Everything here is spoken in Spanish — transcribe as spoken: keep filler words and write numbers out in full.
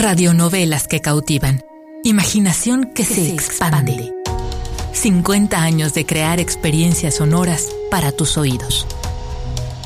Radionovelas que cautivan. Imaginación que, que se, se expande. expande. cincuenta años de crear experiencias sonoras para tus oídos.